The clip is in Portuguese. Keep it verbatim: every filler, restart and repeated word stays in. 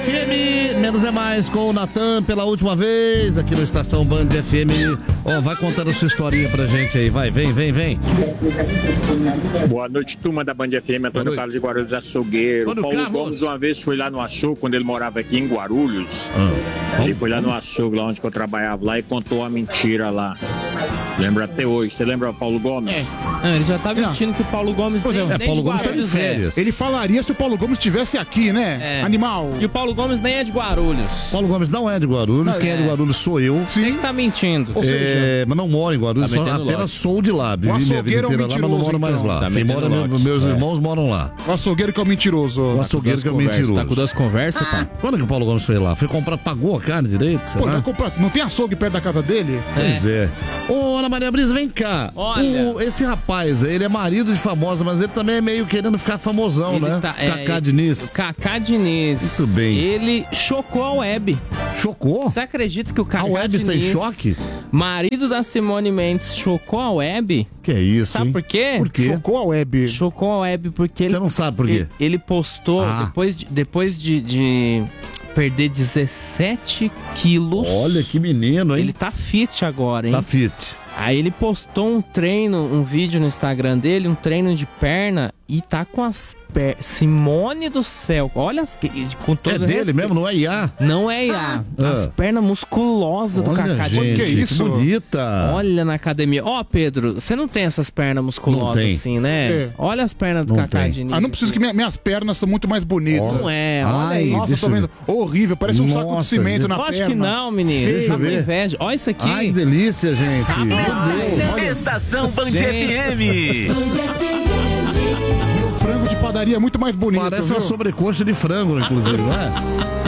F M, menos é mais com o Natan pela última vez aqui no Estação Band F M. Ó, oh, vai contando a sua historinha pra gente aí, vai, vem, vem, vem. Boa noite, turma da Band F M, Antônio Carlos de Guarulhos, açougueiro. Antônio Paulo Carlos. Gomes uma vez foi lá no açougue, quando ele morava aqui em Guarulhos. Ah, ele foi lá no açougue, lá onde que eu trabalhava lá, e contou uma mentira lá. Lembra até hoje. Você lembra o Paulo Gomes? É. Não, ele já tá mentindo que o Paulo Gomes Pois é, nem, é, nem Paulo de Gomes tá de Guarulhos é. férias. Ele falaria se o Paulo Gomes estivesse aqui, né? É. Animal. E o Paulo Gomes nem é de Guarulhos. Paulo Gomes não é de Guarulhos, Não, quem é. é de é. Guarulhos sou eu. Você que tá mentindo. Ou seja, É, mas não moro em Guarulhos, Tá só metendo apenas lote. sou de lá. Vivi minha vida açougueiro é um inteira lá, mas não moro mentiroso, mais então. lá. Tá Quem metendo mora, lote. meus É. irmãos moram lá. o açougueiro que é o mentiroso. O açougueiro que é mentiroso. Tá com duas conversas, pá? Quando que o Paulo Gomes foi lá? Foi comprar, pagou a carne direito? Pô, Será? vai comprar. Não tem açougue perto da casa dele? Pois é. Ô, Ana Maria Brisa, vem cá. Olha. O- esse rapaz, ele é marido de famosa, mas ele também é meio querendo ficar famosão, Ele né? tá- é, Cacá ele- Diniz. Cacá Diniz. Muito bem. Ele chocou a web. Chocou? Você acredita que o Cacá A web está em Diniz, choque? marido da Simone Mendes, chocou a web? Que é isso, Sabe hein? por quê? Por quê? Chocou a web. Chocou a web porque ele... Você não sabe por quê? Ele, ele postou, Ah. depois, de, depois de, de perder dezessete quilos... Olha que menino, hein? Ele tá fit agora, hein? Tá fit. Aí ele postou um treino, um vídeo no Instagram dele, um treino de perna, e tá com as pernas... Simone do céu, olha as... Com todo É dele respeito. mesmo, não é I A? Não é I A. Ah. As pernas musculosas do Olha, Cacá gente, Diniz. que isso? bonita. Olha na academia. Ó, Pedro, você não tem essas pernas musculosas Não tem. assim, né? É. Olha as pernas do Não Cacá tem. Diniz. Ah, não preciso que minha- minhas pernas são muito mais bonitas. Não é, olha Ai, aí. Nossa, deixa tô eu vendo. Horrível, parece um saco de Nossa, cimento gente. na Lógico perna. que não, menino. Deixa Tá eu com ver. inveja. Olha isso aqui. Ai, que delícia, gente. Meu Deus. Estação Band Gente. F M. Meu frango de padaria é muito mais bonito. Parece uma viu? sobrecoxa de frango, inclusive, não é?